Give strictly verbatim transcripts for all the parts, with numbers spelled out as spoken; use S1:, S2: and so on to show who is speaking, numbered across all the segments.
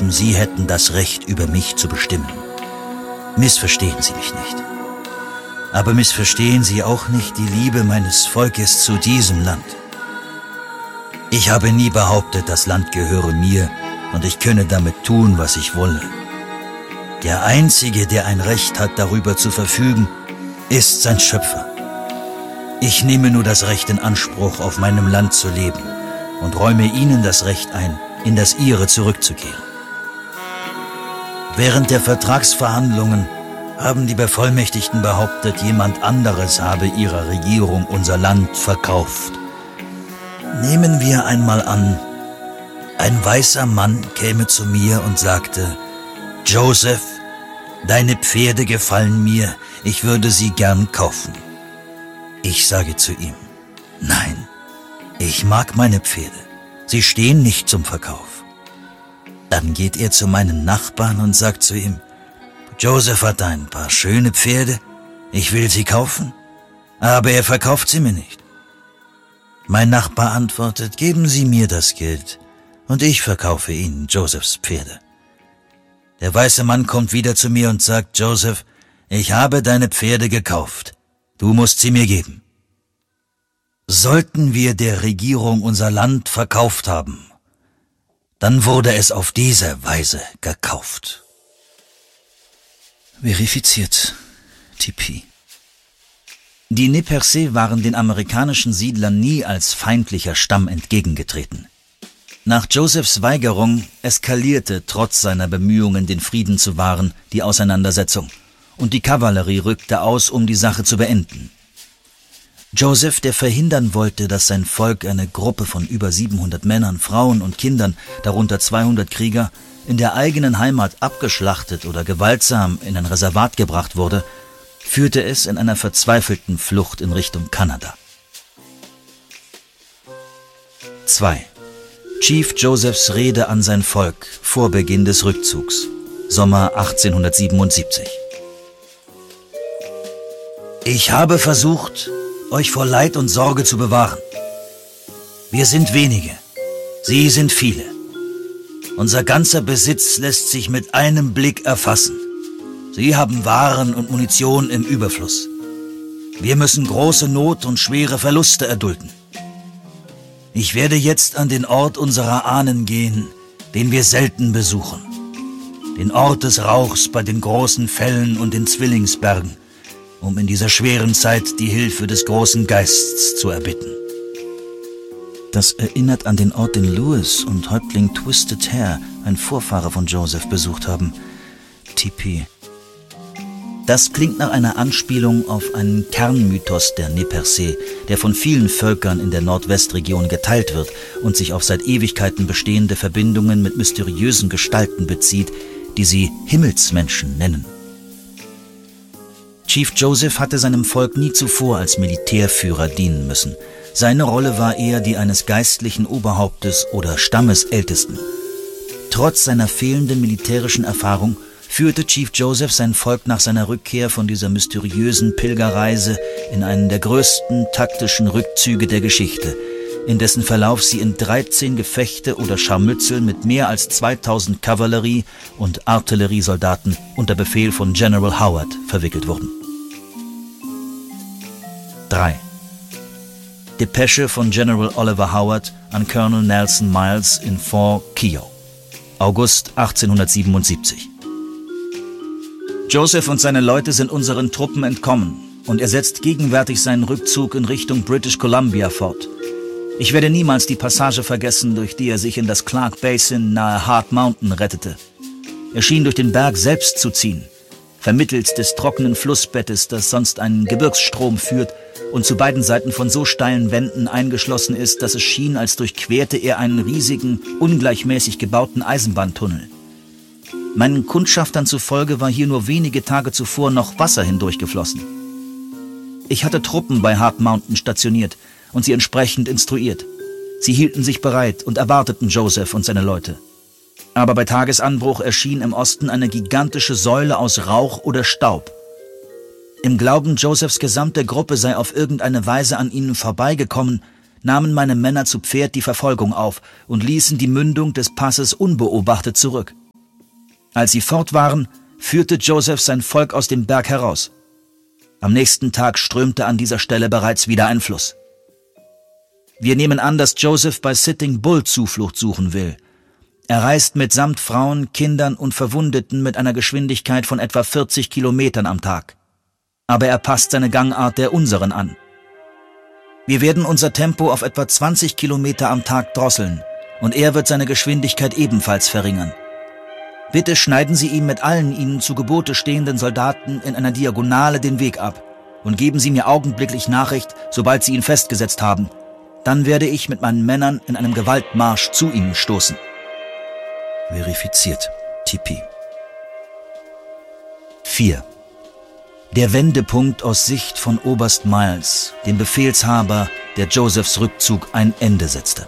S1: glaubten, sie hätten das Recht, über mich zu bestimmen. Missverstehen Sie mich nicht. Aber missverstehen Sie auch nicht die Liebe meines Volkes zu diesem Land. Ich habe nie behauptet, das Land gehöre mir und ich könne damit tun, was ich wolle. Der Einzige, der ein Recht hat, darüber zu verfügen, ist sein Schöpfer. Ich nehme nur das Recht in Anspruch, auf meinem Land zu leben und räume Ihnen das Recht ein, in das Ihre zurückzukehren. Während der Vertragsverhandlungen haben die Bevollmächtigten behauptet, jemand anderes habe ihrer Regierung unser Land verkauft. Nehmen wir einmal an, ein weißer Mann käme zu mir und sagte, Joseph, deine Pferde gefallen mir, ich würde sie gern kaufen. Ich sage zu ihm, nein, ich mag meine Pferde, sie stehen nicht zum Verkauf. Dann geht er zu meinen Nachbarn und sagt zu ihm, Joseph hat ein paar schöne Pferde, ich will sie kaufen, aber er verkauft sie mir nicht. Mein Nachbar antwortet, geben Sie mir das Geld und ich verkaufe Ihnen Josephs Pferde. Der weiße Mann kommt wieder zu mir und sagt, Joseph, ich habe deine Pferde gekauft, du musst sie mir geben. Sollten wir der Regierung unser Land verkauft haben, dann wurde es auf diese Weise gekauft. Verifiziert, T P. Die Nez-Percés waren den amerikanischen Siedlern nie als feindlicher Stamm entgegengetreten. Nach Josephs Weigerung eskalierte trotz seiner Bemühungen, den Frieden zu wahren, die Auseinandersetzung, und die Kavallerie rückte aus, um die Sache zu beenden. Joseph, der verhindern wollte, dass sein Volk, eine Gruppe von über siebenhundert Männern, Frauen und Kindern, darunter zweihundert Krieger, in der eigenen Heimat abgeschlachtet oder gewaltsam in ein Reservat gebracht wurde, führte es in einer verzweifelten Flucht in Richtung Kanada. zwei. Chief Josephs Rede an sein Volk vor Beginn des Rückzugs, Sommer achtzehnhundertsiebenundsiebzig. Ich habe versucht, euch vor Leid und Sorge zu bewahren. Wir sind wenige, Sie sind viele. Unser ganzer Besitz lässt sich mit einem Blick erfassen. Sie haben Waren und Munition im Überfluss. Wir müssen große Not und schwere Verluste erdulden. Ich werde jetzt an den Ort unserer Ahnen gehen, den wir selten besuchen. Den Ort des Rauchs bei den großen Fällen und den Zwillingsbergen, um in dieser schweren Zeit die Hilfe des großen Geists zu erbitten. Das erinnert an den Ort, den Lewis und Häuptling Twisted Hair, ein Vorfahre von Joseph, besucht haben. T P. Das klingt nach einer Anspielung auf einen Kernmythos der Nez-Percés, der von vielen Völkern in der Nordwestregion geteilt wird und sich auf seit Ewigkeiten bestehende Verbindungen mit mysteriösen Gestalten bezieht, die sie Himmelsmenschen nennen. Chief Joseph hatte seinem Volk nie zuvor als Militärführer dienen müssen. Seine Rolle war eher die eines geistlichen Oberhauptes oder Stammesältesten. Trotz seiner fehlenden militärischen Erfahrung führte Chief Joseph sein Volk nach seiner Rückkehr von dieser mysteriösen Pilgerreise in einen der größten taktischen Rückzüge der Geschichte, in dessen Verlauf sie in dreizehn Gefechte oder Scharmützel mit mehr als zweitausend Kavallerie- und Artilleriesoldaten unter Befehl von General Howard verwickelt wurden. drei. Depesche von General Oliver Howard an Colonel Nelson Miles in Fort Keogh, August achtzehnhundertsiebenundsiebzig. Joseph und seine Leute sind unseren Truppen entkommen und er setzt gegenwärtig seinen Rückzug in Richtung British Columbia fort. Ich werde niemals die Passage vergessen, durch die er sich in das Clark Basin nahe Hart Mountain rettete. Er schien durch den Berg selbst zu ziehen, vermittels des trockenen Flussbettes, das sonst einen Gebirgsstrom führt und zu beiden Seiten von so steilen Wänden eingeschlossen ist, dass es schien, als durchquerte er einen riesigen, ungleichmäßig gebauten Eisenbahntunnel. Meinen Kundschaftern zufolge war hier nur wenige Tage zuvor noch Wasser hindurchgeflossen. Ich hatte Truppen bei Hart Mountain stationiert und sie entsprechend instruiert. Sie hielten sich bereit und erwarteten Joseph und seine Leute. Aber bei Tagesanbruch erschien im Osten eine gigantische Säule aus Rauch oder Staub. Im Glauben, Josephs gesamte Gruppe sei auf irgendeine Weise an ihnen vorbeigekommen, nahmen meine Männer zu Pferd die Verfolgung auf und ließen die Mündung des Passes unbeobachtet zurück. Als sie fort waren, führte Joseph sein Volk aus dem Berg heraus. Am nächsten Tag strömte an dieser Stelle bereits wieder ein Fluss. Wir nehmen an, dass Joseph bei Sitting Bull Zuflucht suchen will. Er reist mitsamt Frauen, Kindern und Verwundeten mit einer Geschwindigkeit von etwa vierzig Kilometern am Tag. Aber er passt seine Gangart der unseren an. Wir werden unser Tempo auf etwa zwanzig Kilometer am Tag drosseln und er wird seine Geschwindigkeit ebenfalls verringern. Bitte schneiden Sie ihm mit allen Ihnen zu Gebote stehenden Soldaten in einer Diagonale den Weg ab und geben Sie mir augenblicklich Nachricht, sobald Sie ihn festgesetzt haben. Dann werde ich mit meinen Männern in einem Gewaltmarsch zu Ihnen stoßen. Verifiziert. T P. vier. Der Wendepunkt aus Sicht von Oberst Miles, dem Befehlshaber, der Josephs Rückzug ein Ende setzte.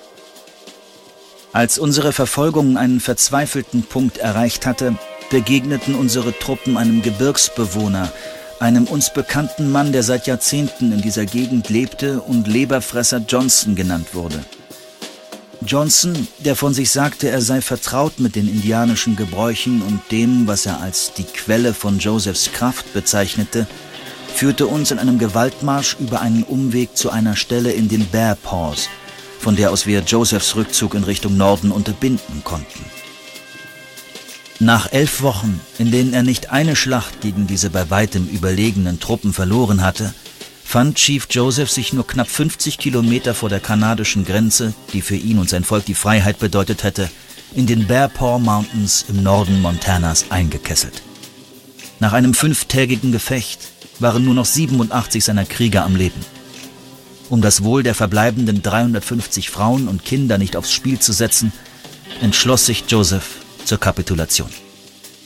S1: Als unsere Verfolgung einen verzweifelten Punkt erreicht hatte, begegneten unsere Truppen einem Gebirgsbewohner, einem uns bekannten Mann, der seit Jahrzehnten in dieser Gegend lebte und Leberfresser Johnson genannt wurde. Johnson, der von sich sagte, er sei vertraut mit den indianischen Gebräuchen und dem, was er als die Quelle von Josephs Kraft bezeichnete, führte uns in einem Gewaltmarsch über einen Umweg zu einer Stelle in den Bear Paws, von der aus wir Josephs Rückzug in Richtung Norden unterbinden konnten. Nach elf Wochen, in denen er nicht eine Schlacht gegen diese bei weitem überlegenen Truppen verloren hatte, fand Chief Joseph sich nur knapp fünfzig Kilometer vor der kanadischen Grenze, die für ihn und sein Volk die Freiheit bedeutet hätte, in den Bear Paw Mountains im Norden Montanas eingekesselt. Nach einem fünftägigen Gefecht waren nur noch siebenundachtzig seiner Krieger am Leben. Um das Wohl der verbleibenden dreihundertfünfzig Frauen und Kinder nicht aufs Spiel zu setzen, entschloss sich Joseph zur Kapitulation.